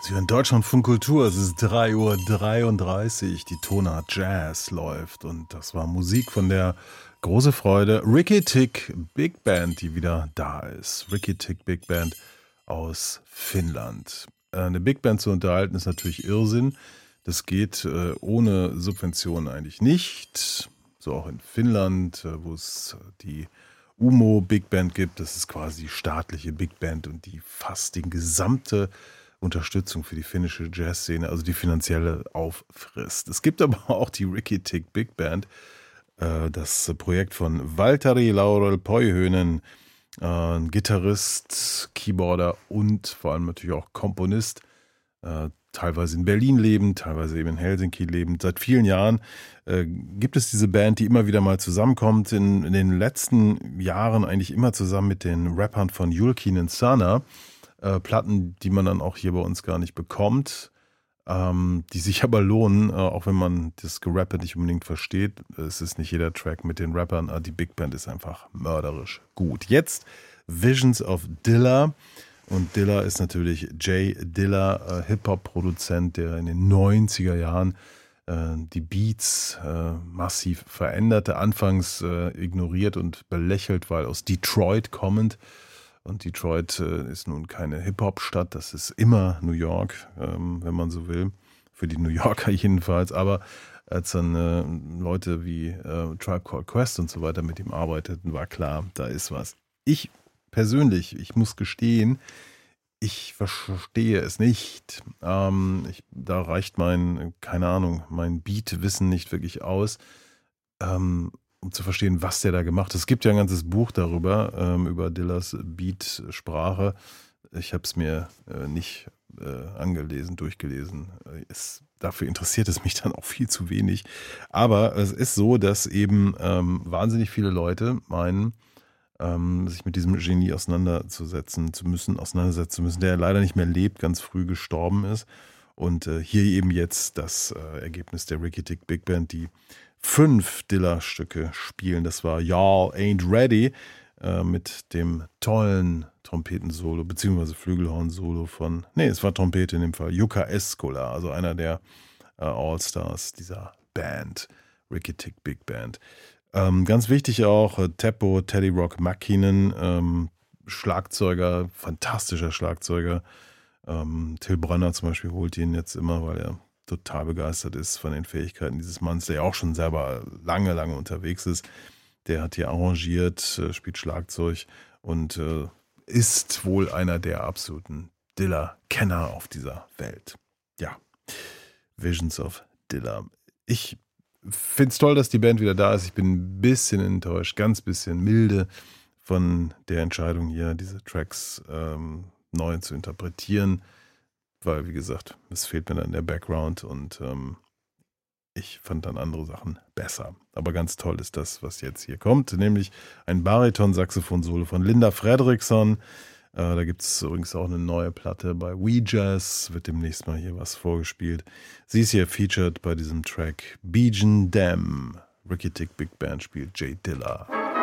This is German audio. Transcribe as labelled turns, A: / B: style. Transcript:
A: Sie hören Deutschlandfunk Kultur, es ist 3:33 Uhr, die Tonart Jazz läuft und das war Musik von der Große Freude Ricky Tick Big Band, die wieder da ist. Ricky Tick Big Band aus Finnland. Eine Big Band zu unterhalten ist natürlich Irrsinn. Das geht ohne Subventionen eigentlich nicht. So auch in Finnland, wo es die UMO Big Band gibt. Das ist quasi die staatliche Big Band und die fast die gesamte Unterstützung für die finnische Jazzszene, also die finanzielle auffrisst. Es gibt aber auch die Ricky Tick Big Band, das Projekt von Valtteri Laurel Poihönen, Gitarrist, Keyboarder und vor allem natürlich auch Komponist, teilweise in Berlin lebend, teilweise eben in Helsinki lebend. Seit vielen Jahren gibt es diese Band, die immer wieder mal zusammenkommt, in den letzten Jahren eigentlich immer zusammen mit den Rappern von Julkinen Sana. Platten, die man dann auch hier bei uns gar nicht bekommt, die sich aber lohnen, auch wenn man das Gerappe nicht unbedingt versteht. Es ist nicht jeder Track mit den Rappern, die Big Band ist einfach mörderisch gut. Jetzt Visions of Dilla. Und Dilla ist natürlich Jay Dilla, Hip-Hop-Produzent, der in den 90er Jahren die Beats massiv veränderte, anfangs ignoriert und belächelt, weil aus Detroit kommend. Und Detroit ist nun keine Hip-Hop-Stadt, das ist immer New York, wenn man so will, für die New Yorker jedenfalls. Aber als dann Leute wie Tribe Called Quest und so weiter mit ihm arbeiteten, war klar, da ist was. Ich persönlich, ich muss gestehen, ich verstehe es nicht. Da reicht mein Beat-Wissen nicht wirklich aus, um zu verstehen, was der da gemacht hat. Es gibt ja ein ganzes Buch darüber, über Dillas Beat-Sprache. Ich habe es mir nicht durchgelesen. Dafür interessiert es mich dann auch viel zu wenig. Aber es ist so, dass eben wahnsinnig viele Leute meinen, sich mit diesem Genie auseinandersetzen zu müssen, der leider nicht mehr lebt, ganz früh gestorben ist. Und hier eben jetzt das Ergebnis der Ricky Tick Big Band, die 5 Dilla-Stücke spielen. Das war Y'all Ain't Ready mit dem tollen Trompetensolo bzw. Flügelhorn-Solo von, es war Trompete in dem Fall, Jukka Eskola, also einer der All-Stars dieser Band, Ricky Tick Big Band. Ganz wichtig auch Teppo, Teddy Rock Mäkinen, Schlagzeuger, fantastischer Schlagzeuger. Till Brönner zum Beispiel holt ihn jetzt immer, weil er total begeistert ist von den Fähigkeiten dieses Manns, der ja auch schon selber lange, lange unterwegs ist. Der hat hier arrangiert, spielt Schlagzeug und ist wohl einer der absoluten Dilla-Kenner auf dieser Welt. Ja, Visions of Dilla. Ich finde es toll, dass die Band wieder da ist. Ich bin ein bisschen enttäuscht, ganz bisschen milde von der Entscheidung hier, diese Tracks neu zu interpretieren. Weil, wie gesagt, es fehlt mir dann der Background und ich fand dann andere Sachen besser. Aber ganz toll ist das, was jetzt hier kommt, nämlich ein Bariton-Saxophon-Solo von Linda Fredriksson. Da gibt es übrigens auch eine neue Platte bei WeJazz, wird demnächst mal hier was vorgespielt. Sie ist hier featured bei diesem Track Bijan Dam. Ricky Tick Big Band spielt Jay Dilla.